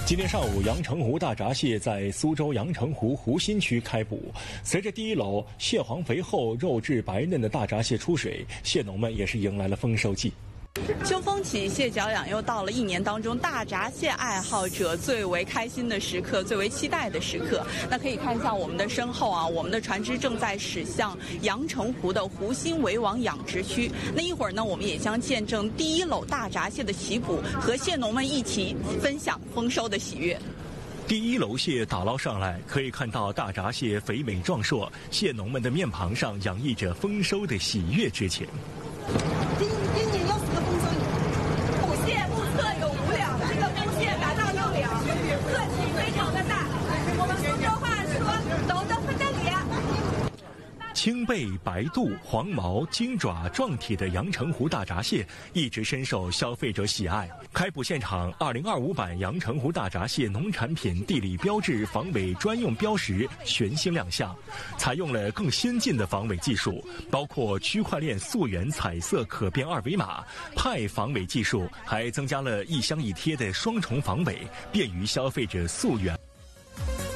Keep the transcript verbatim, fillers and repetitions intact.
今天上午，阳澄湖大闸蟹在苏州阳澄湖湖心区开捕。随着第一篓蟹黄肥厚、肉质白嫩的大闸蟹出水，蟹农们也是迎来了丰收季。 秋风起，蟹脚痒，又到了一年当中大闸蟹爱好者最为开心的时刻，最为期待的时刻。那可以看一下我们的身后啊，我们的船只正在驶向阳澄湖的湖心围网养殖区。那一会儿呢，我们也将见证第一篓大闸蟹的起捕，和蟹农们一起分享丰收的喜悦。 第一篓蟹打捞上来，可以看到大闸蟹肥美壮硕，蟹农们的面庞上洋溢着丰收的喜悦之情。 今今年又是个丰收年， 捕蟹目测有五两，这个公蟹达到六两，个体非常的大。我们苏州话说，抖得分得脸。 青背、白肚、黄毛、金爪、壮体的阳澄湖大闸蟹一直深受消费者喜爱。开捕现场，二零二五版阳澄湖大闸蟹农产品地理标志防伪专用标识全新亮相，采用了更先进的防伪技术，包括区块链溯源彩色可变二维码、派防伪技术，还增加了一箱一贴的双重防伪，便于消费者溯源。